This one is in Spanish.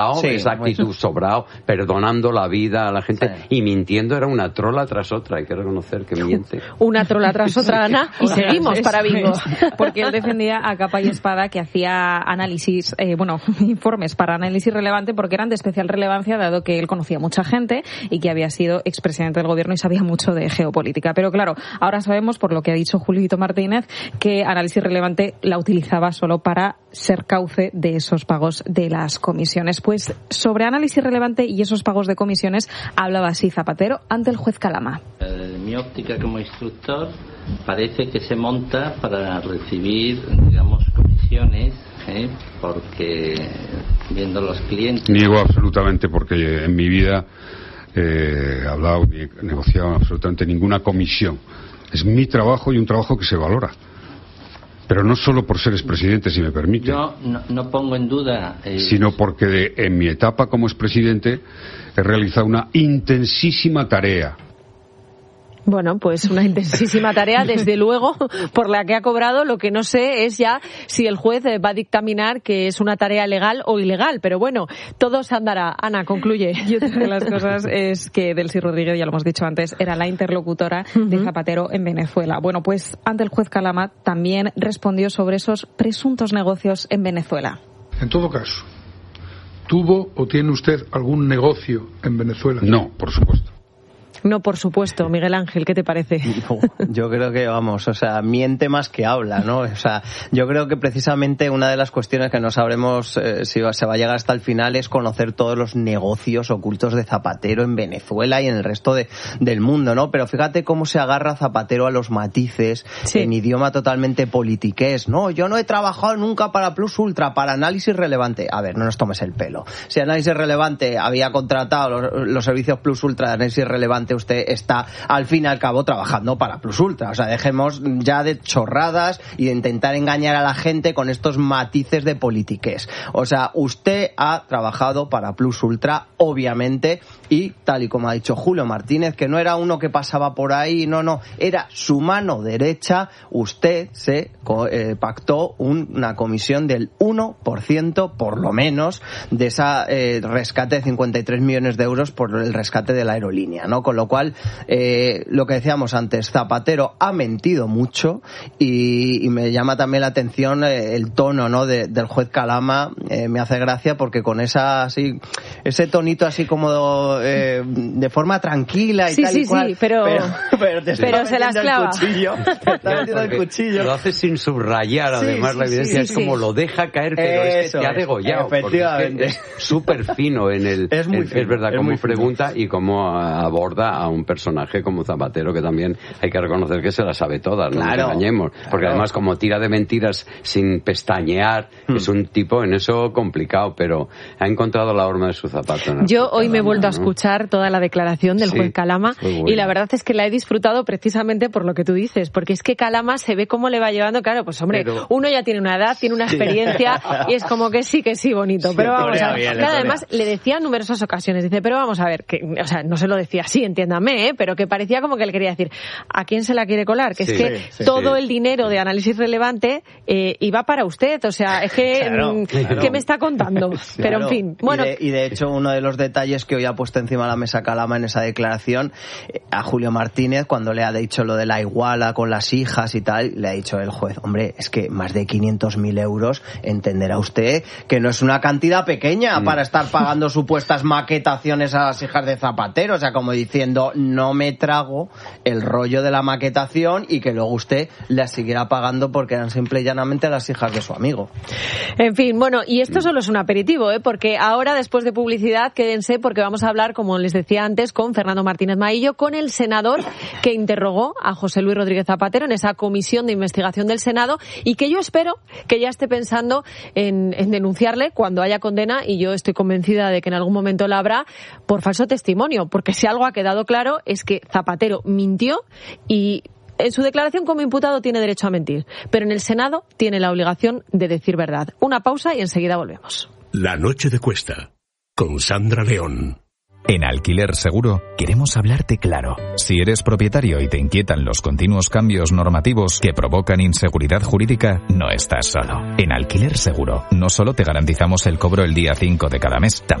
Sí, esa actitud sobrado, perdonando la vida a la gente y mintiendo. Era una trola tras otra, hay que reconocer que miente. Una trola tras otra, Ana, y seguimos para bingo. Porque él defendía a capa y espada que hacía análisis, informes para análisis relevante, porque eran de especial relevancia, dado que él conocía mucha gente y que había sido expresidente del gobierno y sabía mucho de geopolítica. Pero claro, ahora sabemos, por lo que ha dicho Julito Martínez, que análisis relevante la utilizaba solo para ser cauce de esos pagos de las comisiones. Pues sobre análisis relevante y esos pagos de comisiones hablaba así Zapatero ante el juez Calama. Mi óptica como instructor parece que se monta para recibir, digamos, comisiones, porque viendo los clientes... Niego absolutamente, porque en mi vida he hablado ni he negociado absolutamente ninguna comisión. Es mi trabajo y un trabajo que se valora. Pero no solo por ser expresidente, si me permite. Yo no pongo en duda... Sino porque en mi etapa como expresidente he realizado una intensísima tarea. Bueno, pues una intensísima tarea, desde luego, por la que ha cobrado. Lo que no sé es ya si el juez va a dictaminar que es una tarea legal o ilegal. Pero bueno, todo se andará. Ana, concluye. Y otra de las cosas es que Delcy Rodríguez, ya lo hemos dicho antes, era la interlocutora de Zapatero en Venezuela. Bueno, pues ante el juez Calama también respondió sobre esos presuntos negocios en Venezuela. En todo caso, ¿tuvo o tiene usted algún negocio en Venezuela? No, por supuesto. No, por supuesto. Miguel Ángel, ¿qué te parece? No, yo creo que, miente más que habla, ¿no? Yo creo que precisamente una de las cuestiones que no sabremos si se va a llegar hasta el final es conocer todos los negocios ocultos de Zapatero en Venezuela y en el resto del mundo, ¿no? Pero fíjate cómo se agarra Zapatero a los matices en idioma totalmente politiqués. No, yo no he trabajado nunca para Plus Ultra, para análisis relevante. A ver, no nos tomes el pelo. Si análisis relevante había contratado los servicios Plus Ultra de análisis relevante, usted está al fin y al cabo trabajando para Plus Ultra. Dejemos ya de chorradas y de intentar engañar a la gente con estos matices de politiqués. Usted ha trabajado para Plus Ultra, obviamente, y tal y como ha dicho Julio Martínez, que no era uno que pasaba por ahí, no, era su mano derecha. Usted se pactó una comisión del 1%, por lo menos, de esa rescate de 53 millones de euros por el rescate de la aerolínea, ¿no? Con lo cual, lo que decíamos antes, Zapatero ha mentido mucho y me llama también la atención el tono, ¿no?, del juez Calama. Me hace gracia porque con ese tonito así como de forma tranquila y tal y cual. Sí, pero se las clava. Te está metiendo el cuchillo. Lo hace sin subrayar, además la evidencia es como lo deja caer, pero es que te ha degollado. Efectivamente. Es súper fino en el... Es muy fino, es verdad, es cómo muy pregunta fino. Y cómo aborda a un personaje como Zapatero, que también hay que reconocer que se las sabe todas, no nos engañemos. Porque además, como tira de mentiras sin pestañear, es un tipo en eso complicado, pero ha encontrado la horma de su zapato. Yo hoy me he vuelto a escuchar toda la declaración del juez Calama y la verdad es que la he disfrutado precisamente por lo que tú dices, porque es que Calama se ve cómo le va llevando, claro, pues hombre, uno ya tiene una edad, tiene una experiencia y es como que sí, bonito, pero vamos a ver. Claro, además le decía en numerosas ocasiones, dice, pero vamos a ver, que, no se lo decía así, entiéndame, pero que parecía como que le quería decir, ¿a quién se la quiere colar? Que es que todo el dinero de análisis relevante iba para usted, es que, ¿qué me está contando? Pero en fin, bueno. Y de hecho, uno de los detalles que hoy ha puesto encima de la mesa Calama en esa declaración, a Julio Martínez, cuando le ha dicho lo de la iguala con las hijas y tal, le ha dicho el juez, hombre, es que más de 500.000 euros, entenderá usted que no es una cantidad pequeña para estar pagando supuestas maquetaciones a las hijas de Zapatero, como diciendo, no me trago el rollo de la maquetación y que luego usted las siguiera pagando porque eran simple y llanamente las hijas de su amigo. En fin, bueno, y esto solo es un aperitivo, porque ahora, después de publicidad, quédense porque vamos a hablar, como les decía antes, con Fernando Martínez Maillo, con el senador que interrogó a José Luis Rodríguez Zapatero en esa comisión de investigación del Senado y que yo espero que ya esté pensando en denunciarle cuando haya condena, y yo estoy convencida de que en algún momento la habrá, por falso testimonio, porque si algo ha quedado claro es que Zapatero mintió y en su declaración como imputado tiene derecho a mentir, pero en el Senado tiene la obligación de decir verdad. Una pausa y enseguida volvemos. La noche de Cuesta, con Sandra León. En Alquiler Seguro queremos hablarte claro. Si eres propietario y te inquietan los continuos cambios normativos que provocan inseguridad jurídica, no estás solo. En Alquiler Seguro no solo te garantizamos el cobro el día 5 de cada mes,